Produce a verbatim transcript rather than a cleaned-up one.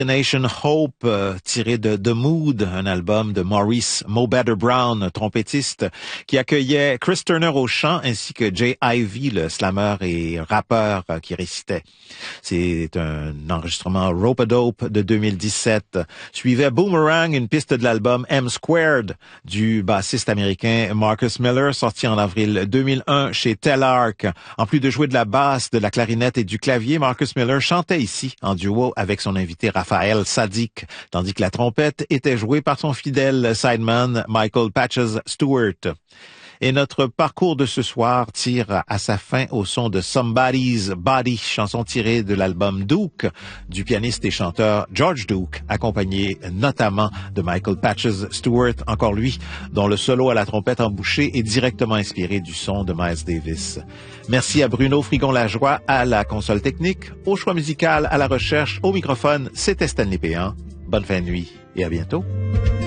Nation Hope, euh, tiré de The Mood, un album de Maurice Mo Better Brown, trompettiste, qui accueillait Chris Turner au chant ainsi que Jay Ivy, le slammer et rappeur euh, qui récitait. C'est un enregistrement Rope-A-Dope de deux mille dix-sept. Suivait Boomerang, une piste de l'album M Squared du bassiste américain Marcus Miller, sorti en avril deux mille un chez Telarc. En plus de jouer de la basse, de la clarinette et du clavier, Marcus Miller chantait ici en duo avec son invité Raphaël Saadiq, tandis que la trompette était jouée par son fidèle sideman Michael Patches Stewart. Et notre parcours de ce soir tire à sa fin au son de Somebody's Body, chanson tirée de l'album Duke du pianiste et chanteur George Duke, accompagné notamment de Michael Patches Stewart, encore lui, dont le solo à la trompette embouchée est directement inspiré du son de Miles Davis. Merci à Bruno Frigon-Lajoie à la console technique, au choix musical, à la recherche, au microphone, c'était Stanley Péan. Bonne fin de nuit et à bientôt.